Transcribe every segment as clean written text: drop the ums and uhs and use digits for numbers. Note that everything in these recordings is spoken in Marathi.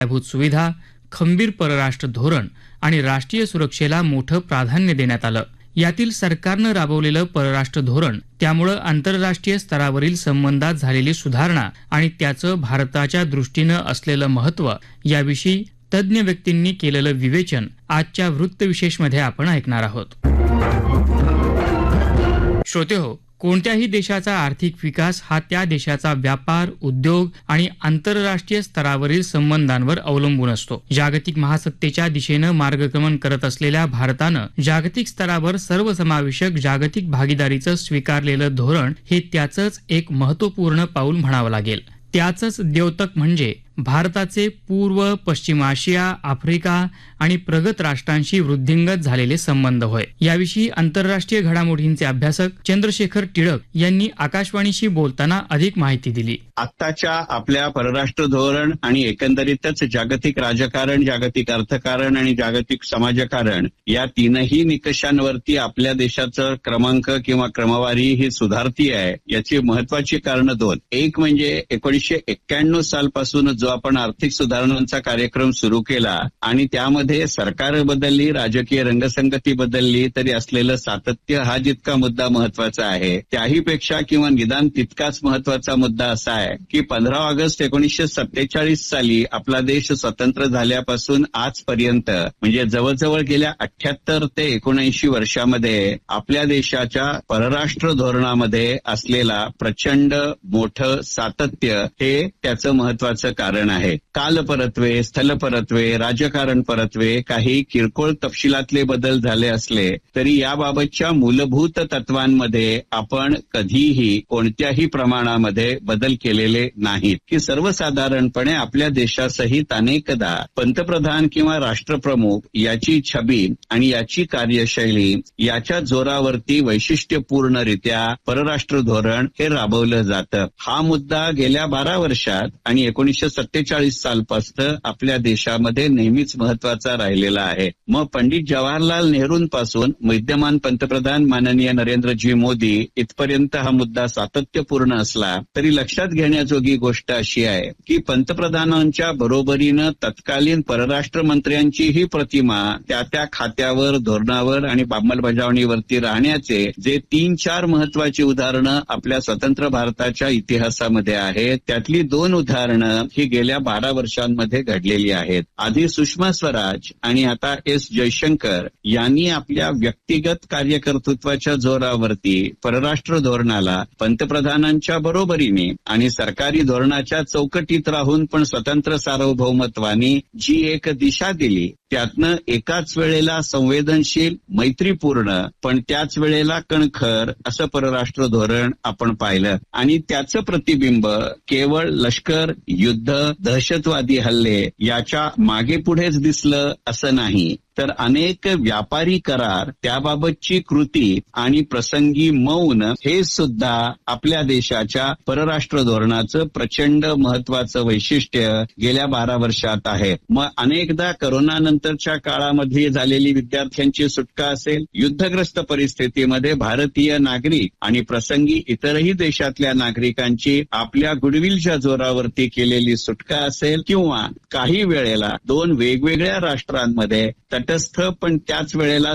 पायाभूत सुविधा, खंबीर परराष्ट्र धोरण आणि राष्ट्रीय सुरक्षेला मोठं प्राधान्य देण्यात आलं. यातील सरकारनं राबवलेलं परराष्ट्र धोरण, त्यामुळे आंतरराष्ट्रीय स्तरावरील संबंधात झालेली सुधारणा आणि त्याचं भारताच्या दृष्टीनं असलेलं महत्त्व याविषयी तज्ज्ञ व्यक्तींनी केलेलं विवेचन आजच्या वृत्तविशेषमध्ये आपण ऐकणार आहोत. श्रोतेहो, कोणत्याही देशाचा आर्थिक विकास हा त्या देशाचा व्यापार, उद्योग आणि आंतरराष्ट्रीय स्तरावरील संबंधांवर अवलंबून असतो. जागतिक महासत्तेच्या दिशेनं मार्गक्रमण करत असलेल्या भारतानं जागतिक स्तरावर सर्वसमावेशक जागतिक भागीदारीचं स्वीकारलेलं धोरण हे त्याचंच एक महत्त्वपूर्ण पाऊल म्हणावं लागेल. त्याचंच द्योतक म्हणजे भारताचे पूर्व, पश्चिम आशिया, आफ्रिका आणि प्रगत राष्ट्रांशी वृद्धिंगत झालेले संबंध होय. याविषयी आंतरराष्ट्रीय घडामोडींचे अभ्यासक चंद्रशेखर टिळक यांनी आकाशवाणीशी बोलताना अधिक माहिती दिली. आत्ताच्या आपल्या परराष्ट्र धोरण आणि एकंदरीतच जागतिक राजकारण, जागतिक अर्थकारण आणि जागतिक समाजकारण या तीनही निकषांवरती आपल्या देशाचं क्रमांक किंवा क्रमवारी ही सुधारती आहे. याची महत्वाची कारण दोन. एक म्हणजे 1991 सालपासून जो आपण आर्थिक सुधारणांचा कार्यक्रम सुरू केला आणि त्यामध्ये सरकार बदलली, राजकीय रंगसंगती बदलली, तरी असलेलं सातत्य हा जितका मुद्दा महत्वाचा आहे त्याहीपेक्षा किंवा निदान तितकाच महत्वाचा मुद्दा असा आहे की 15 ऑगस्ट 1947 साली आपला देश स्वतंत्र झाल्यापासून आजपर्यंत म्हणजे जवळजवळ गेल्या 78 ते 79 वर्षामध्ये आपल्या देशाच्या परराष्ट्र धोरणामध्ये असलेला प्रचंड मोठं सातत्य हे त्याचं महत्वाचं कारण आहे. कालपरत्वे, स्थलपरत्वे, राजकारण परत्वे, काही किरकोळ तपशिलातले बदल झाले असले तरी याबाबतच्या मूलभूत तत्वांमध्ये आपण कधीही कोणत्याही प्रमाणामध्ये बदल केलेले नाहीत. की सर्वसाधारणपणे आपल्या देशासहित अनेकदा पंतप्रधान किंवा राष्ट्रप्रमुख याची छबी आणि याची कार्यशैली याच्या जोरावरती वैशिष्ट्यपूर्णरित्या परराष्ट्र धोरण हे राबवलं जातं. हा मुद्दा गेल्या 12 वर्षात आणि 1947 सालपासून आपल्या देशामध्ये नेहमीच महत्वाचा राहिलेला आहे. मग पंडित जवाहरलाल नेहरूंपासून विद्यमान पंतप्रधान माननीय नरेंद्रजी मोदी इथपर्यंत हा मुद्दा सातत्यपूर्ण असला तरी लक्षात घेण्याजोगी गोष्ट अशी आहे की पंतप्रधानांच्या बरोबरीनं तत्कालीन परराष्ट्र मंत्र्यांचीही प्रतिमा त्या खात्यावर, धोरणावर आणि अंमलबजावणीवरती राहण्याचे जे 3-4 महत्वाची उदाहरणं आपल्या स्वतंत्र भारताच्या इतिहासामध्ये आहेत त्यातली 2 उदाहरणं ही गेल्या 12 वर्षांमध्ये घडलेली आहेत. आधी सुषमा स्वराज आणि आता एस जयशंकर यांनी आपल्या व्यक्तिगत कार्यकर्तृत्वाच्या जोरावरती परराष्ट्र धोरणाला पंतप्रधानांच्या बरोबरीने आणि सरकारी धोरणाच्या चौकटीत राहून पण स्वतंत्र सार्वभौमत्वाने जी एक दिशा दिली त्यातनं एकाच वेळेला संवेदनशील, मैत्रीपूर्ण पण त्याच वेळेला कणखर असं परराष्ट्र धोरण आपण पाहिलं आणि त्याचं प्रतिबिंब केवळ लष्कर, युद्ध, दहशतवादी हल्ले याच्या मागे पुढेच दिसलं असं नाही तर अनेक व्यापारी करार, त्याबाबतची कृती आणि प्रसंगी मौन हे सुद्धा आपल्या देशाच्या परराष्ट्र धोरणाचं प्रचंड महत्वाचं वैशिष्ट्य गेल्या 12 वर्षात आहे. मग अनेकदा करोनानंतरच्या काळामध्ये झालेली विद्यार्थ्यांची सुटका असेल, युद्धग्रस्त परिस्थितीमध्ये भारतीय नागरिक आणि प्रसंगी इतरही देशातल्या नागरिकांची आपल्या गुडविलच्या जोरावरती केलेली सुटका असेल किंवा काही वेळेला 2 वेगवेगळ्या राष्ट्रांमध्ये तटस्थ पण त्याच वेळेला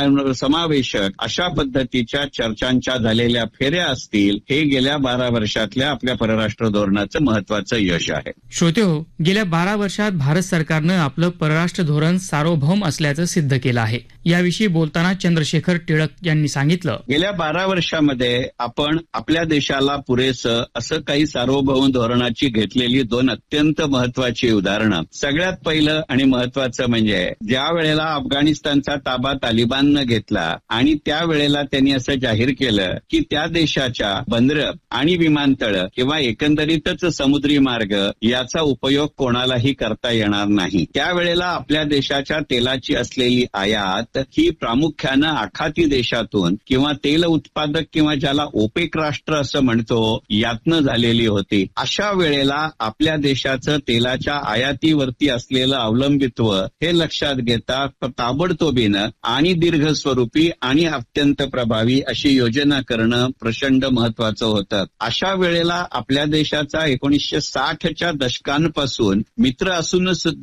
समावेशक अशा पद्धतीच्या चर्चांच्या झालेल्या फेऱ्या असतील, हे गेल्या 12 वर्षातल्या आपल्या परराष्ट्र धोरणाचं महत्वाचं यश आहे. श्रोतेहो, गेल्या 12 वर्षात भारत सरकारनं आपलं परराष्ट्र धोरण सार्वभौम असल्याचं सिद्ध केलं आहे. याविषयी बोलताना चंद्रशेखर टिळक यांनी सांगितलं, गेल्या 12 वर्षामध्ये आपण आपल्या देशाला पुरेसं असं काही सार्वभौम धोरणाची घेतलेली 2 अत्यंत महत्वाची उदाहरणं. सगळ्यात पहिलं आणि महत्वाचं म्हणजे ज्या वेळेला अफगाणिस्तानचा ताबा तालिबाननं घेतला आणि त्यावेळेला त्यांनी असं जाहीर केलं की त्या देशाच्या बंदरं आणि विमानतळ किंवा एकंदरीतच समुद्री मार्ग याचा उपयोग कोणालाही करता येणार नाही. त्यावेळेला आपल्या देशाच्या तेलाची असलेली आयात ही प्रामुख्यानं आखाती देशातून किंवा तेल उत्पादक किंवा ज्याला ओपेक राष्ट्र असं म्हणतो यातनं झालेली होती. अशा वेळेला आपल्या देशाचं तेलाच्या आयातीवरती असलेलं अवलंबित्व हे लक्षात घेता ताबडतोबीनं आणि दीर्घ स्वरूपी आणि अत्यंत प्रभावी अशी योजना करणं प्रचंड महत्वाचं होतं. अशा वेळेला आपल्या देशाचा 1960च्या दशकांपासून मित्र असून